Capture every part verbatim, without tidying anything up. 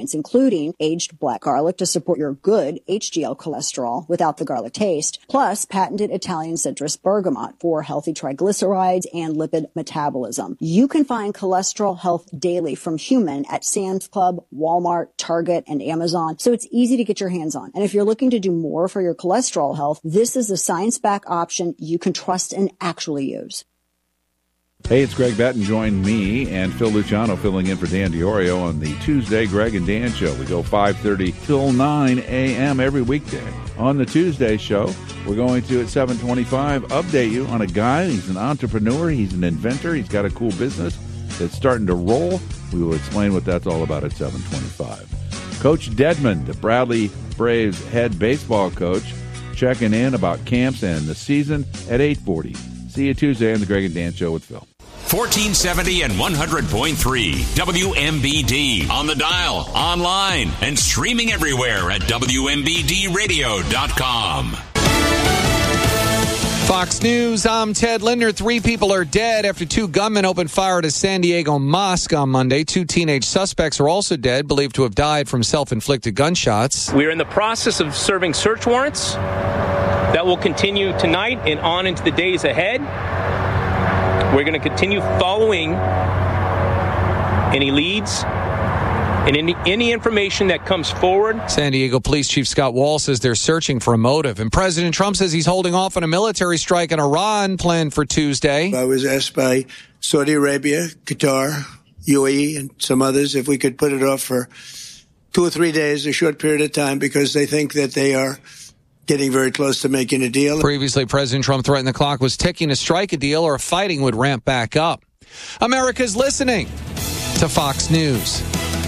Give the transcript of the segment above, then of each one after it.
ingredients, including aged black garlic to support your good H D L cholesterol without the garlic taste, plus patented Italian citrus bergamot for healthy triglycerides and lipid metabolism. You can find Cholesterol Health Daily from Human at Sam's Club, Walmart, Target, and Amazon, so it's easy to get your hands on. And if you're looking to do more for your cholesterol health, this is a science-backed option you can trust and actually use. Hey, it's Greg Batten. Join me and Phil Luciano filling in for Dan DiOrio on the Tuesday Greg and Dan Show. We go five thirty till nine a.m. every weekday. On the Tuesday show, we're going to, at seven twenty-five, update you on a guy. He's an entrepreneur. He's an inventor. He's got a cool business that's starting to roll. We will explain what that's all about at seven twenty-five. Coach Dedmon, the Bradley Braves head baseball coach, checking in about camps and the season at eight forty. See you Tuesday on the Greg and Dan Show with Phil. fourteen seventy and one hundred point three W M B D. On the dial, online, and streaming everywhere at W M B D radio dot com. Fox News, I'm Ted Linder. Three people are dead after two gunmen opened fire at a San Diego mosque on Monday. Two teenage suspects are also dead, believed to have died from self-inflicted gunshots. We're in the process of serving search warrants that will continue tonight and on into the days ahead. We're going to continue following any leads and any, any information that comes forward. San Diego Police Chief Scott Wall says they're searching for a motive. And President Trump says he's holding off on a military strike in Iran planned for Tuesday. I was asked by Saudi Arabia, Qatar, U A E, and some others if we could put it off for two or three days, a short period of time, because they think that they are getting very close to making a deal. Previously, President Trump threatened the clock was ticking to strike a deal or fighting would ramp back up. America's listening to Fox News.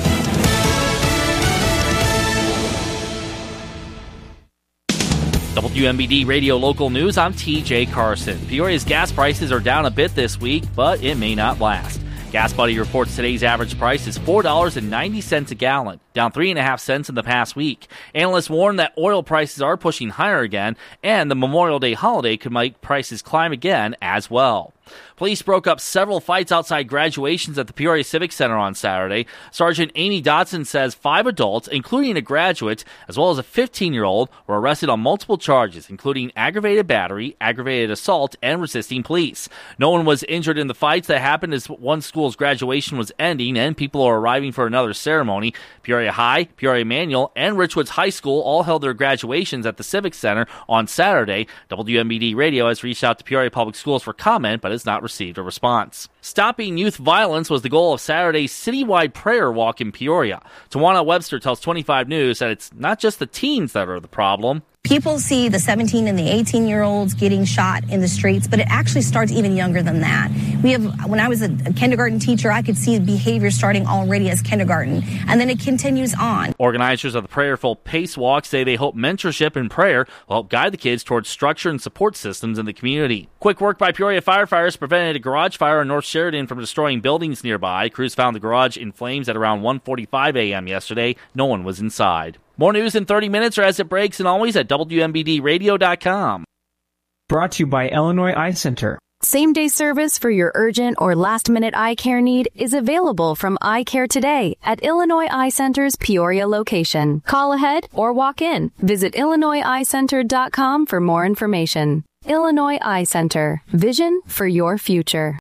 W M B D Radio Local News, I'm T J Carson. Peoria's gas prices are down a bit this week, but it may not last. Gas Buddy reports today's average price is four dollars and ninety cents a gallon, down three point five cents in the past week. Analysts warn that oil prices are pushing higher again, and the Memorial Day holiday could make prices climb again as well. Police broke up several fights outside graduations at the Peoria Civic Center on Saturday. Sergeant Amy Dodson says five adults, including a graduate, as well as a fifteen-year-old, were arrested on multiple charges, including aggravated battery, aggravated assault, and resisting police. No one was injured in the fights that happened as one school's graduation was ending and people are arriving for another ceremony. Peoria High, Peoria Manual, and Richwoods High School all held their graduations at the Civic Center on Saturday. W M B D Radio has reached out to Peoria Public Schools for comment, but has not received a response. Stopping youth violence was the goal of Saturday's citywide prayer walk in Peoria. Tawana Webster tells twenty-five News that it's not just the teens that are the problem. People see the seventeen and the eighteen-year-olds getting shot in the streets, but it actually starts even younger than that. We have, when I was a, a kindergarten teacher, I could see behavior starting already as kindergarten, and then it continues on. Organizers of the Prayerful Pace Walk say they hope mentorship and prayer will help guide the kids towards structure and support systems in the community. Quick work by Peoria firefighters prevented a garage fire in North Sheridan from destroying buildings nearby. Crews found the garage in flames at around one forty-five a.m. yesterday. No one was inside. More news in thirty minutes or as it breaks, and always at W M B D radio dot com. Brought to you by Illinois Eye Center. Same-day service for your urgent or last-minute eye care need is available from Eye Care Today at Illinois Eye Center's Peoria location. Call ahead or walk in. Visit Illinois Eye Center dot com for more information. Illinois Eye Center. Vision for your future.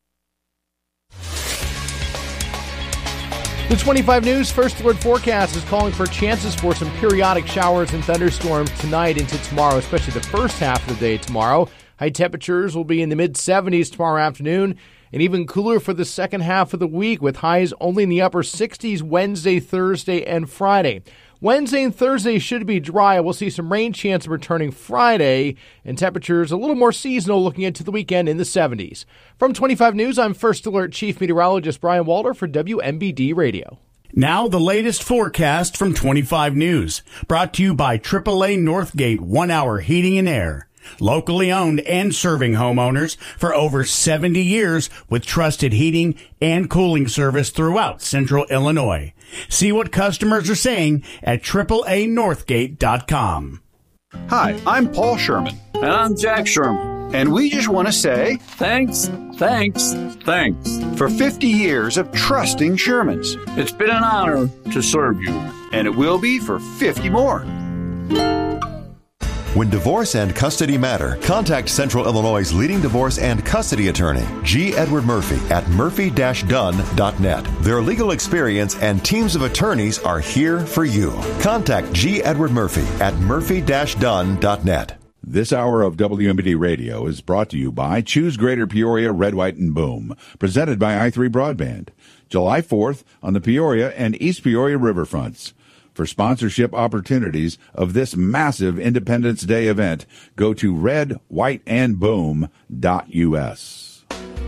The twenty-five News First Alert Forecast is calling for chances for some periodic showers and thunderstorms tonight into tomorrow, especially the first half of the day tomorrow. High temperatures will be in the mid-seventies tomorrow afternoon, and even cooler for the second half of the week, with highs only in the upper sixties Wednesday, Thursday, and Friday. Wednesday and Thursday should be dry. We'll see some rain chance returning Friday, and temperatures a little more seasonal looking into the weekend in the seventies. From twenty-five News, I'm First Alert Chief Meteorologist Brian Walter for W M B D Radio. Now the latest forecast from twenty-five News, brought to you by triple A Northgate one-hour heating and air. Locally owned and serving homeowners for over seventy years with trusted heating and cooling service throughout Central Illinois. See what customers are saying at triple A northgate dot com. Hi, I'm Paul Sherman. And I'm Jack Sherman. And we just want to say thanks, thanks, thanks for fifty years of trusting Shermans. It's been an honor to serve you. And it will be for fifty more. When divorce and custody matter, contact Central Illinois' leading divorce and custody attorney, G. Edward Murphy, at murphy dash dunn dot net. Their legal experience and teams of attorneys are here for you. Contact G. Edward Murphy at murphy dash dunn dot net. This hour of W M B D Radio is brought to you by Choose Greater Peoria, Red, White, and Boom, presented by I three Broadband. July fourth on the Peoria and East Peoria riverfronts. For sponsorship opportunities of this massive Independence Day event, go to red white and boom dot U S.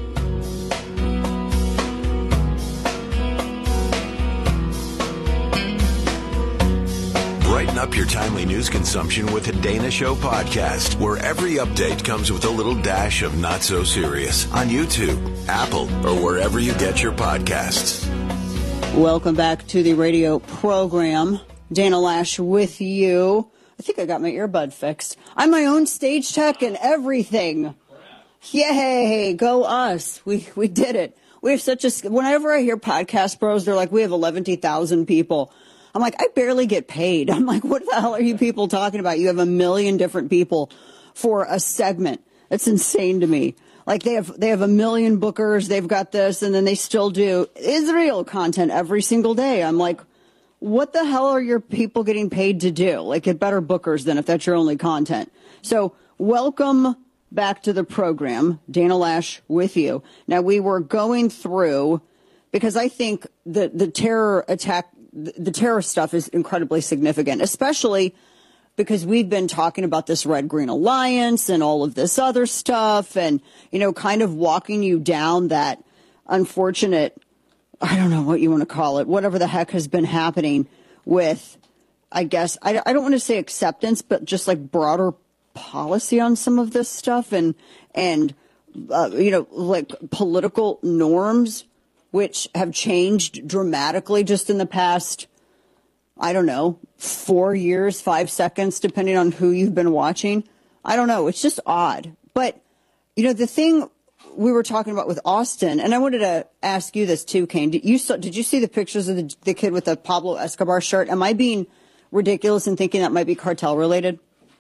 Brighten up your timely news consumption with the Dana Show podcast, where every update comes with a little dash of not so serious on YouTube, Apple, or wherever you get your podcasts. Welcome back to the radio program. Dana Lash with you. I think I got my earbud fixed. I'm my own stage tech and everything. Yay, go us. We we did it. We have such a, whenever I hear Podcast Bros, they're like, we have eleven thousand people. I'm like, I barely get paid. I'm like, what the hell are you people talking about? You have a million different people for a segment. That's insane to me. Like they have, they have a million bookers. They've got this, and then they still do Israel content every single day. I'm like, what the hell are your people getting paid to do? Like, get better bookers than if that's your only content. So welcome back to the program. Dana Lash with you. Now, we were going through, because I think the, the terror attack, the, the terror stuff is incredibly significant, especially because we've been talking about this Red Green Alliance and all of this other stuff and, you know, kind of walking you down that unfortunate, I don't know what you want to call it, whatever the heck has been happening with, I guess, I, I don't want to say acceptance, but just like broader policy on some of this stuff and, and uh, you know, like political norms, which have changed dramatically just in the past, I don't know, four years, five seconds, depending on who you've been watching. I don't know. It's just odd. But, you know, the thing we were talking about with Austin, and I wanted to ask you this too, Kane. Did you, saw, did you see the pictures of the, the kid with the Pablo Escobar shirt? Am I being ridiculous in thinking that might be cartel related?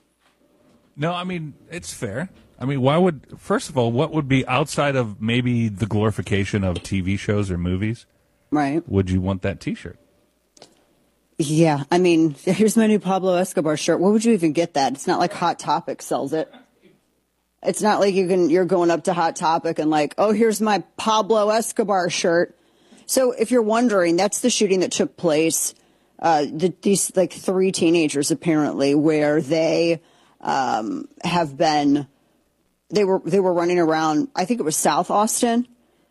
No, I mean, it's fair. I mean, why would, first of all, what would be outside of maybe the glorification of T V shows or movies? Right. Would you want that T-shirt? Yeah, I mean, here's my new Pablo Escobar shirt. Where would you even get that? It's not like Hot Topic sells it. It's not like you can, you're going up to Hot Topic and like, oh, here's my Pablo Escobar shirt. So if you're wondering, that's the shooting that took place. Uh, the, these like three teenagers apparently, where they um, have been, they were they were running around. I think it was South Austin.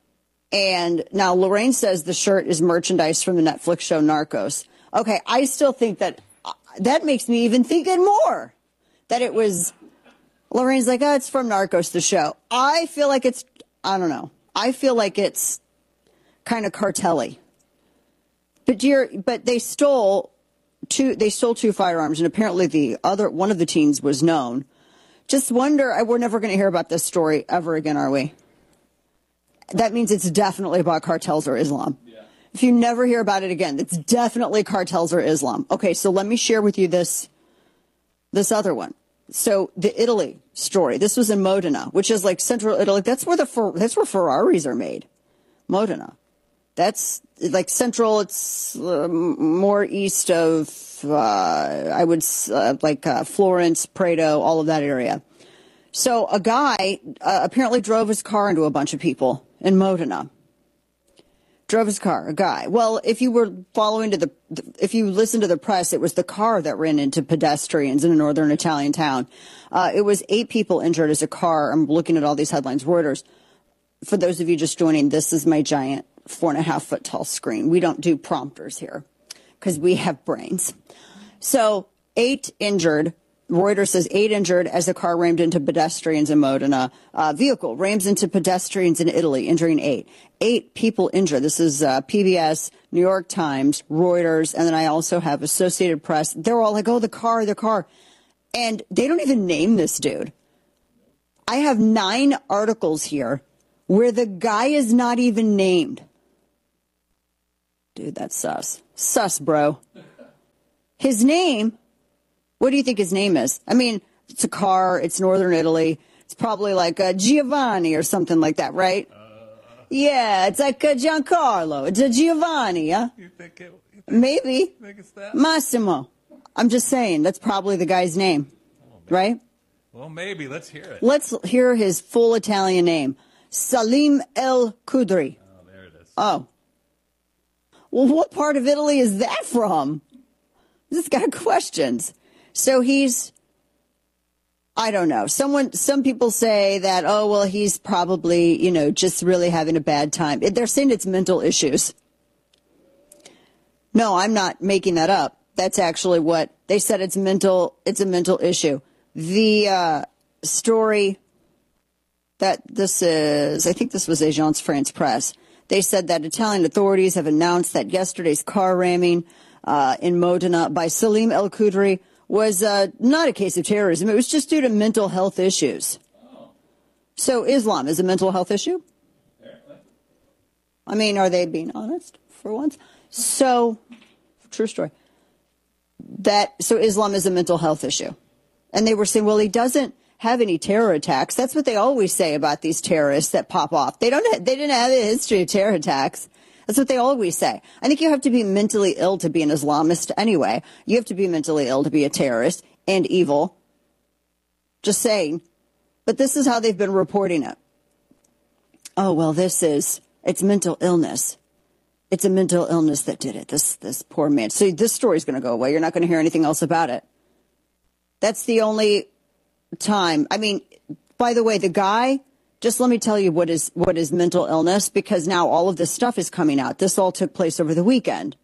And now Lorraine says the shirt is merchandise from the Netflix show Narcos. Okay, I still think that uh, that makes me even think it more that it was. Lorraine's like, oh, it's from Narcos, the show. I feel like it's, I don't know. I feel like it's kind of cartel-y. But dear, but they stole two, they stole two firearms, and apparently the other, one of the teens was known. Just wonder, I, we're never going to hear about this story ever again, are we? That means it's definitely about cartels or Islam. Yeah. If you never hear about it again, it's definitely cartels or Islam. Okay, so let me share with you this, this other one. So the Italy story, this was in Modena, which is like central Italy. That's where the, that's where Ferraris are made. Modena. That's like central. It's uh, more east of, uh, I would uh, like uh, Florence, Prato, all of that area. So a guy uh, apparently drove his car into a bunch of people in Modena. Drove his car, a guy. Well, if you were following to the, if you listened to the press, it was the car that ran into pedestrians in a northern Italian town. Uh, it was eight people injured as a car. I'm looking at all these headlines. Reuters. For those of you just joining, this is my giant four and a half foot tall screen. We don't do prompters here because we have brains. So eight injured. Reuters says eight injured as the car rammed into pedestrians in Modena. Uh, vehicle rams into pedestrians in Italy, injuring eight. Eight people injured. This is uh, P B S, New York Times, Reuters, and then I also have Associated Press. They're all like, oh, the car, the car. And they don't even name this dude. I have nine articles here where the guy is not even named. Dude, that's sus. Sus, bro. his name, what do you think his name is? I mean, it's a car, it's northern Italy. It's probably like a Giovanni or something like that, right? Uh, yeah, it's like a Giancarlo. It's a Giovanni, huh? You think it? You think, maybe. You think it's that? Massimo. I'm just saying, that's probably the guy's name, oh, right? Well, maybe. Let's hear it. Let's hear his full Italian name. Salim El Khudri. Oh, there it is. Oh. Well, what part of Italy is that from? This got questions. So he's, I don't know. Someone, some people say that, oh, well, he's probably, you know, just really having a bad time. They're saying it's mental issues. No, I'm not making that up. That's actually what they said. It's mental. It's a mental issue. The uh, story that this is, I think this was Agence France Presse. They said that Italian authorities have announced that yesterday's car ramming uh, in Modena by Salim El Khudri was uh, not a case of terrorism. It was just due to mental health issues. So Islam is a mental health issue? I mean, are they being honest for once? So, true story. That so Islam is a mental health issue. And they were saying, well, he doesn't have any terror attacks. That's what they always say about these terrorists that pop off. They don't. They didn't have a history of terror attacks. That's what they always say. I think you have to be mentally ill to be an Islamist anyway. You have to be mentally ill to be a terrorist and evil. Just saying. But this is how they've been reporting it. Oh, well, this is, it's mental illness. It's a mental illness that did it. This this poor man. So this story's going to go away. You're not going to hear anything else about it. That's the only time. I mean, by the way, the guy, just let me tell you what is what is mental illness, because now all of this stuff is coming out. This all took place over the weekend.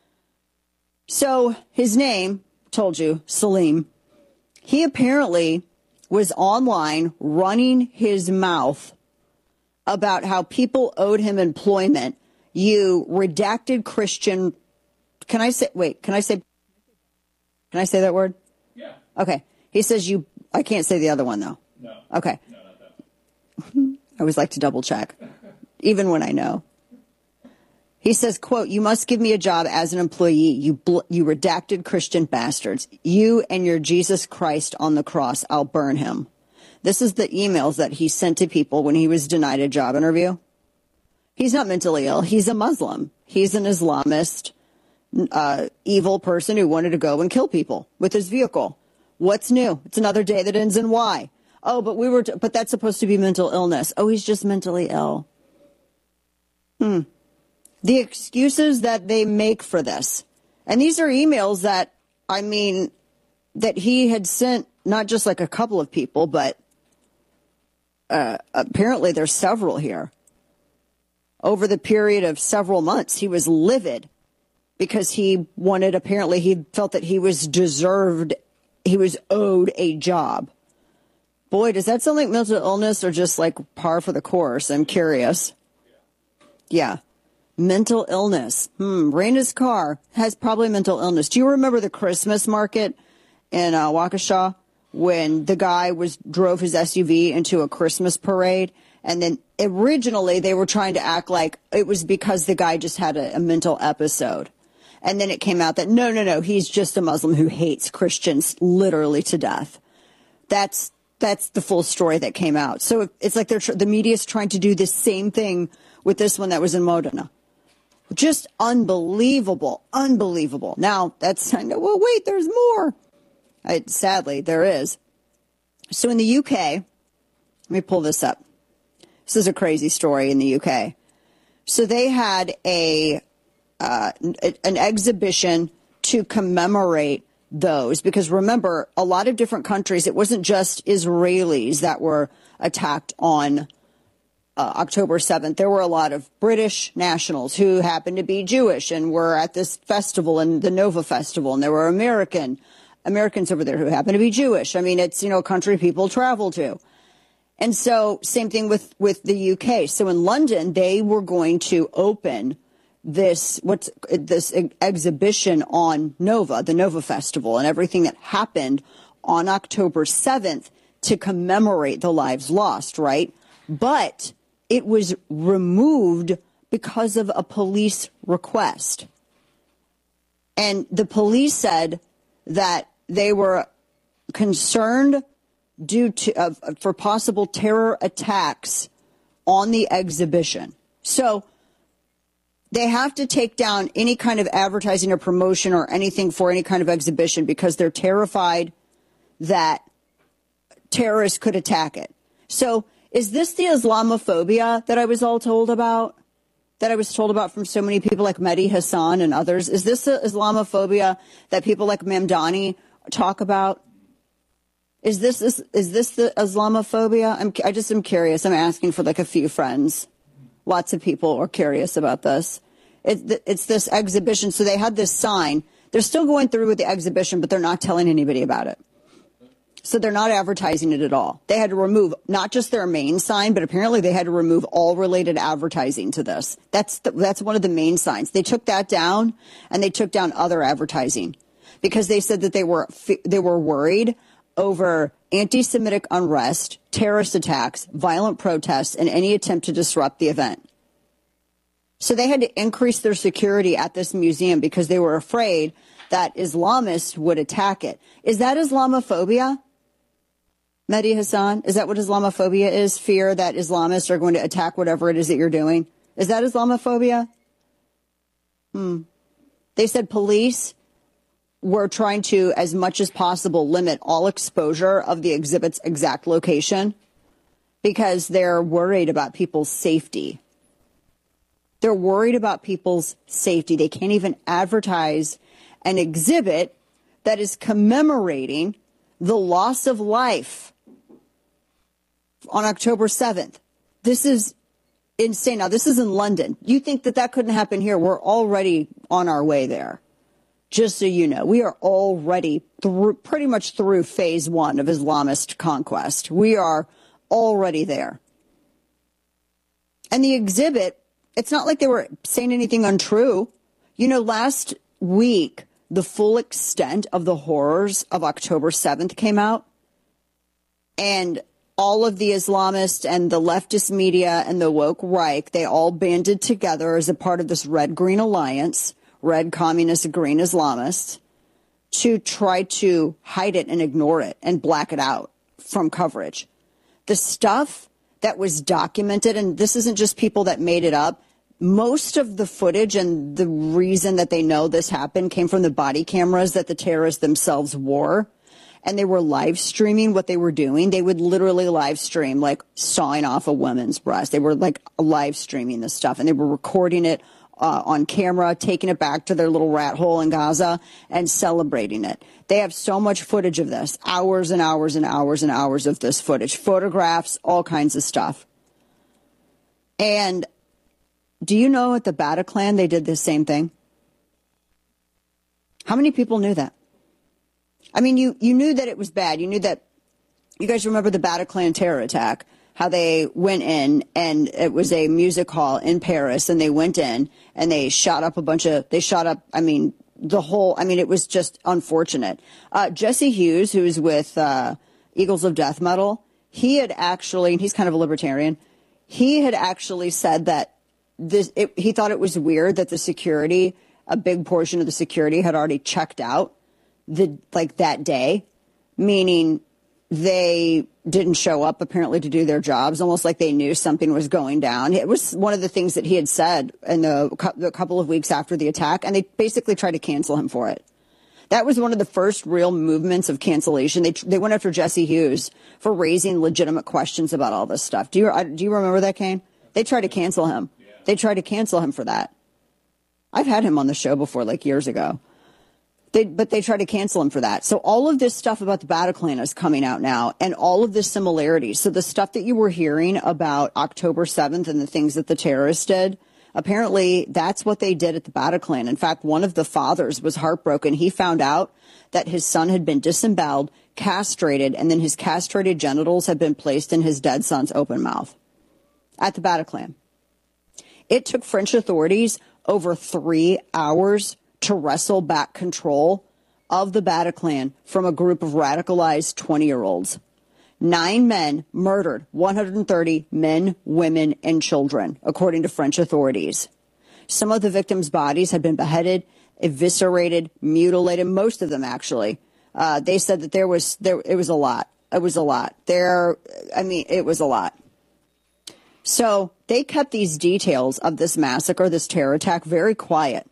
So his name, told you, Salim. He apparently was online running his mouth about how people owed him employment. You redacted Christian. Can I say, wait, can I say, can I say that word? Yeah. Okay. He says you, I can't say the other one though. No. Okay. No, not that. I always like to double check, even when I know. He says, quote, you must give me a job as an employee. You, bl- you redacted Christian bastards. You and your Jesus Christ on the cross. I'll burn him. This is the emails that he sent to people when he was denied a job interview. He's not mentally ill. He's a Muslim. He's an Islamist, uh, evil person who wanted to go and kill people with his vehicle. What's new? It's another day that ends in Y. Oh, but we were, t- but that's supposed to be mental illness. Oh, he's just mentally ill. Hmm. The excuses that they make for this. And these are emails that, I mean, that he had sent not just like a couple of people, but uh, apparently there's several here. Over the period of several months, he was livid because he wanted, apparently he felt that he was deserved, he was owed a job. Boy, does that sound like mental illness or just like par for the course? I'm curious. Yeah. Mental illness. Hmm. Ran his car. Has probably mental illness. Do you remember the Christmas market in uh, Waukesha when the guy was drove his S U V into a Christmas parade? And then originally they were trying to act like it was because the guy just had a, a mental episode. And then it came out that no, no, no, he's just a Muslim who hates Christians literally to death. That's that's the full story that came out. So it's like they're tr- the media's trying to do the same thing with this one that was in Modena. Just unbelievable, unbelievable. Now, that's, I know, well, wait, there's more. I, sadly, there is. So in the U K, let me pull this up. This is a crazy story in the U K. So they had a uh, an exhibition to commemorate those, because remember, a lot of different countries, it wasn't just Israelis that were attacked on Uh, October seventh. There were a lot of British nationals who happened to be Jewish and were at this festival, and the Nova Festival, and there were American Americans over there who happened to be Jewish. I mean, it's, you know, a country people travel to. And so same thing with, with the U K. So in London, they were going to open this, what's this exhibition on Nova, the Nova Festival, and everything that happened on October seventh to commemorate the lives lost, right? But it was removed because of a police request. And the police said that they were concerned due to uh, for possible terror attacks on the exhibition. So they have to take down any kind of advertising or promotion or anything for any kind of exhibition because they're terrified that terrorists could attack it. So is this the Islamophobia that I was all told about, that I was told about from so many people like Mehdi Hassan and others? Is this the Islamophobia that people like Mamdani talk about? Is this, is, is this the Islamophobia? I'm, I just am curious. I'm asking for like a few friends. Lots of people are curious about this. It, it's this exhibition. So they had this sign. They're still going through with the exhibition, but they're not telling anybody about it. So they're not advertising it at all. They had to remove not just their main sign, but apparently they had to remove all related advertising to this. That's the, that's one of the main signs. They took that down, and they took down other advertising because they said that they were they were worried over anti-Semitic unrest, terrorist attacks, violent protests, and any attempt to disrupt the event. So they had to increase their security at this museum because they were afraid that Islamists would attack it. Is that Islamophobia? Mehdi Hassan, is that what Islamophobia is? Fear that Islamists are going to attack whatever it is that you're doing? Is that Islamophobia? Hmm. They said police were trying to, as much as possible, limit all exposure of the exhibit's exact location because they're worried about people's safety. They're worried about people's safety. They can't even advertise an exhibit that is commemorating the loss of life on October seventh. This is insane. Now, this is in London. You think that that couldn't happen here? We're already on our way there. Just so you know, we are already through, pretty much through phase one of Islamist conquest. We are already there. And the exhibit, it's not like they were saying anything untrue. You know, last week, the full extent of the horrors of October seventh came out. And all of the Islamists and the leftist media and the woke Reich, they all banded together as a part of this red-green alliance, red communist, green Islamists, to try to hide it and ignore it and black it out from coverage. The stuff that was documented, and this isn't just people that made it up, most of the footage and the reason that they know this happened came from the body cameras that the terrorists themselves wore. And they were live streaming what they were doing. They would literally live stream, like sawing off a woman's breast. They were like live streaming this stuff, and they were recording it uh, on camera, taking it back to their little rat hole in Gaza and celebrating it. They have so much footage of this, hours and hours and hours and hours of this footage, photographs, all kinds of stuff. And do you know at the Bataclan they did the same thing? How many people knew that? I mean, you, you knew that it was bad. You knew that, you guys remember the Bataclan terror attack, how they went in and it was a music hall in Paris and they went in and they shot up a bunch of, they shot up, I mean, the whole, I mean, it was just unfortunate. Uh, Jesse Hughes, who's with uh, Eagles of Death Metal, he had actually, and he's kind of a libertarian, he had actually said that this, it, he thought it was weird that the security, a big portion of the security had already checked out the like that day, meaning they didn't show up apparently to do their jobs, almost like they knew something was going down. It was one of the things that he had said in the, the couple of weeks after the attack, and they basically tried to cancel him for it. That was one of the first real movements of cancellation. They they went after Jesse Hughes for raising legitimate questions about all this stuff. Do you do you remember that, Kane? They tried to cancel him. They tried to cancel him for that. I've had him on the show before, like years ago. They, but they try to cancel him for that. So all of this stuff about the Bataclan is coming out now, and all of this similarities. So the stuff that you were hearing about October seventh and the things that the terrorists did, apparently that's what they did at the Bataclan. In fact, one of the fathers was heartbroken. He found out that his son had been disemboweled, castrated, and then his castrated genitals had been placed in his dead son's open mouth at the Bataclan. It took French authorities over three hours to wrestle back control of the Bataclan from a group of radicalized twenty-year-olds. Nine men murdered one hundred thirty men, women, and children, according to French authorities. Some of the victims' bodies had been beheaded eviscerated, mutilated, most of them actually. Uh, they said that there was, there, it was a lot. It was a lot. There, I mean, it was a lot. So they kept these details of this massacre, this terror attack, very quiet.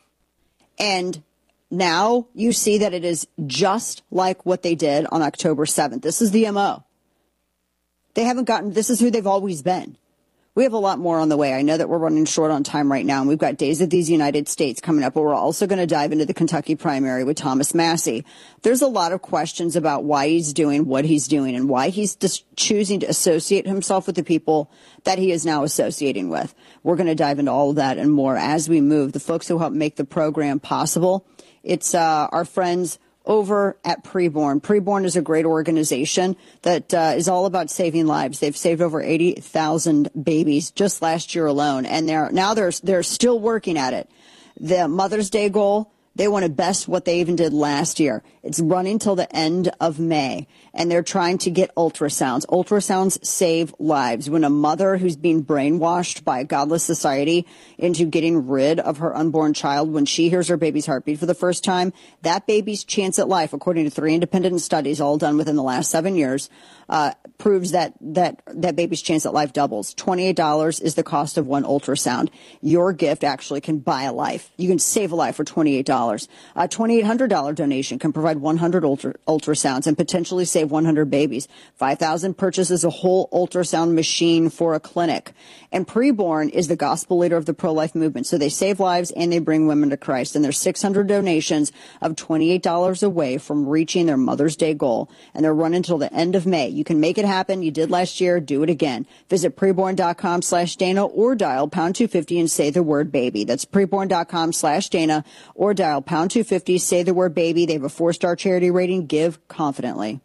And now you see that it is just like what they did on October seventh. This is the M O. They haven't gotten, this is who they've always been. We have a lot more on the way. I know that we're running short on time right now, and we've got Days of These United States coming up, but we're also going to dive into the Kentucky primary with Thomas Massie. There's a lot of questions about why he's doing what he's doing and why he's just choosing to associate himself with the people that he is now associating with. We're going to dive into all of that and more as we move. The folks who help make the program possible, it's uh, our friends over at Preborn. Preborn is a great organization that uh, is all about saving lives. They've saved over eighty thousand babies just last year alone, and they're now they're they're still working at it. The Mother's Day goal, they want to best what they even did last year. It's running till the end of May, and they're trying to get ultrasounds. Ultrasounds save lives. When a mother who's being brainwashed by a godless society into getting rid of her unborn child, when she hears her baby's heartbeat for the first time, that baby's chance at life, according to three independent studies all done within the last seven years, uh, proves that, that that baby's chance at life doubles. twenty-eight dollars is the cost of one ultrasound. Your gift actually can buy a life. You can save a life for twenty-eight dollars. A twenty-eight hundred dollars donation can provide one hundred ultra, ultrasounds and potentially save one hundred babies. five thousand purchases a whole ultrasound machine for a clinic. And Preborn is the gospel leader of the pro-life movement. So they save lives and they bring women to Christ. And there's six hundred donations of twenty-eight dollars away from reaching their Mother's Day goal. And they're running until the end of May. You can make it happen. You did last year. Do it again. Visit preborn.com slash Dana or dial pound two fifty and say the word baby. That's preborn.com slash Dana or dial pound two fifty, say the word baby. They have a four-star charity rating. Give confidently.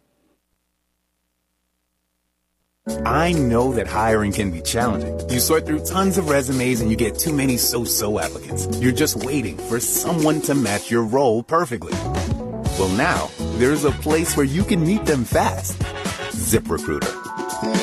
I know that hiring can be challenging. You sort through tons of resumes and you get too many so-so applicants. You're just waiting for someone to match your role perfectly. Well, now there's a place where you can meet them fast. ZipRecruiter.